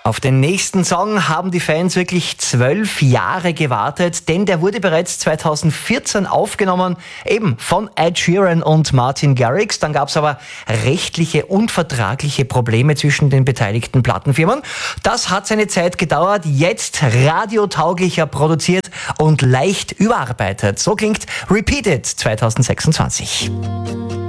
Auf den nächsten Song haben die Fans wirklich 12 Jahre gewartet, denn der wurde bereits 2014 aufgenommen, eben von Ed Sheeran und Martin Garrix. Dann gab es aber rechtliche und vertragliche Probleme zwischen den beteiligten Plattenfirmen. Das hat seine Zeit gedauert, jetzt radiotauglicher produziert und leicht überarbeitet. So klingt Repeated 2026.